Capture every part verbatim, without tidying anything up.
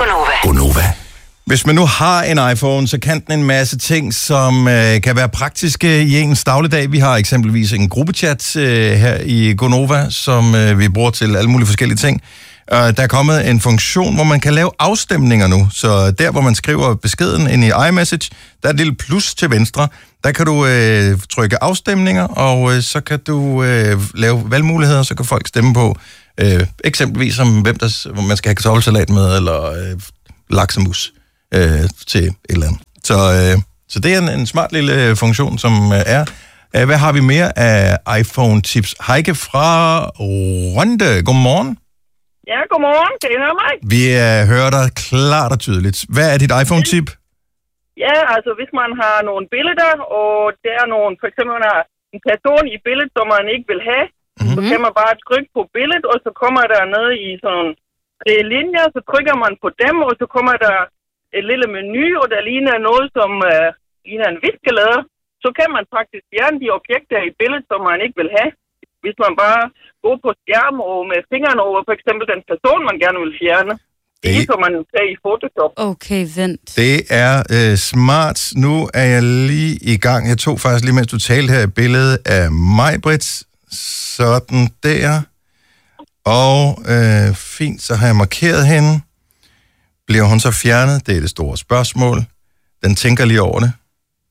Gonova. Gonova. Hvis man nu har en iPhone, så kan den en masse ting, som øh, kan være praktiske i ens dagligdag. Vi har eksempelvis en gruppechat øh, her i Gonova, som øh, vi bruger til alle mulige forskellige ting. Uh, der er kommet en funktion, hvor man kan lave afstemninger nu. Så der, hvor man skriver beskeden ind i iMessage, der er et lille plus til venstre. Der kan du øh, trykke afstemninger, og øh, så kan du øh, lave valgmuligheder, så kan folk stemme på øh, eksempelvis om, hvem der, hvor man skal have kartoffelsalat med, eller øh, laksemus øh, til et eller andet. Så, øh, så det er en, en smart lille funktion, som øh, er. Uh, hvad har vi mere af iPhone-tips? Heike fra Rønde, godmorgen. Ja, godmorgen. Kan I høre mig? Vi uh, hører dig klart og tydeligt. Hvad er dit iPhone-tip? Ja, altså hvis man har nogle billeder, og der er nogle, for eksempel man har en person i billedet, som man ikke vil have, mm-hmm. så kan man bare trykke på billedet, og så kommer der ned i sådan tre linjer, så trykker man på dem, og så kommer der et lille menu, og der ligner noget, som uh, ligner en viskelader. Så kan man faktisk fjerne de objekter i billedet, som man ikke vil have. Hvis man bare går på skærm og med fingrene over for eksempel den person, man gerne vil fjerne. Det er ligesom man ser i Photoshop. Okay, vent. Det er øh, smart. Nu er jeg lige i gang. Jeg tog faktisk lige, mens du talte her, et billede af Maj-Brit. Sådan der. Og øh, fint, så har jeg markeret hende. Bliver hun så fjernet? Det er det store spørgsmål. Den tænker lige over det.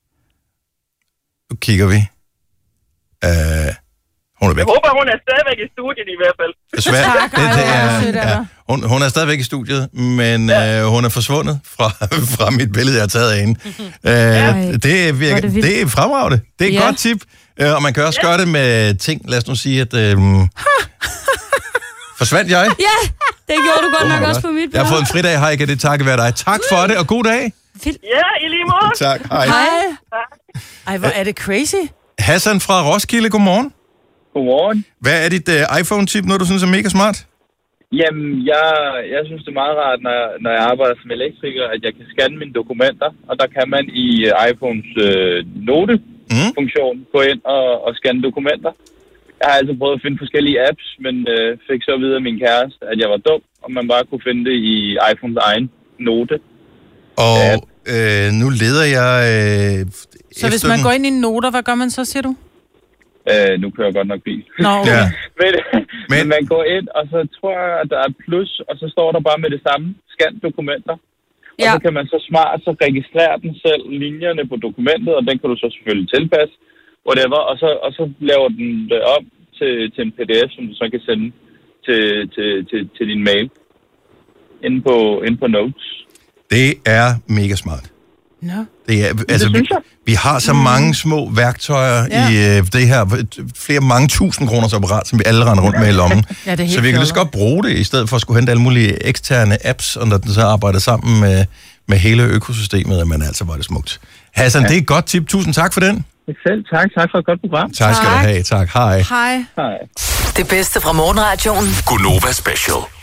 Nu kigger vi. Uh, hun er væk. Jeg håber, hun er stadigvæk i studiet i hvert fald. Desværre. Det, det er, ja, hun, hun er stadigvæk i studiet, men ja. uh, hun er forsvundet fra, fra mit billede, jeg har taget af hende. Uh, ja. det, virker, det, det er fremragende. Det er et ja. godt tip. Uh, og man kan også ja. gøre det med ting. Lad os nu sige, at... Uh, forsvandt jeg? Ja, det gjorde du godt nok også på mit billede. Jeg har fået en fridag, Heike. Det takker være dig. Tak for det, og god dag. Ja, i lige måde. Tak, hej. Hej. Ej, hvor er det crazy. Hassan fra Roskilde, godmorgen. Godmorgen. Hvad er dit uh, iPhone-tip, når du synes er mega smart? Jamen, jeg, jeg synes, det er meget rart, når, når jeg arbejder som elektriker, at jeg kan scanne mine dokumenter, og der kan man i uh, iPhones uh, note-funktion mm. gå ind og, og scanne dokumenter. Jeg har altså prøvet at finde forskellige apps, men uh, fik så videre af min kæreste, at jeg var dum, og man bare kunne finde det i iPhones egen note. Og øh, nu leder jeg... Øh, så hvis man den... går ind i noter, hvad gør man så, siger du? Øh, nu kører jeg godt nok bil. Nå, okay. ja. men, men... men man går ind, og så tror jeg, at der er plus, og så står der bare med det samme, scan dokumenter. Og ja. så kan man så smart så registrere den selv, linjerne på dokumentet, og den kan du så selvfølgelig tilpasse, whatever, og så, og så laver den det om til, til en P D F, som du så kan sende til, til, til, til din mail inde på, inde på Notes. Det er mega smart. No. Det er, altså, det vi, vi har så mange små værktøjer ja. i uh, det her, flere mange tusind kroners apparat, som vi alle render rundt med i lommen. Ja, det er så vi kan lige så godt bruge det, i stedet for at skulle hente alle mulige eksterne apps, og når den så arbejder sammen med, med hele økosystemet, men altså var det smukt. Hassan, ja. det er et godt tip. Tusind tak for den. Selv tak. Tak for et godt program. Tak skal tak. du have. Tak. Hej. Hej. Hej. Det bedste fra morgenradioen. Gonova Special.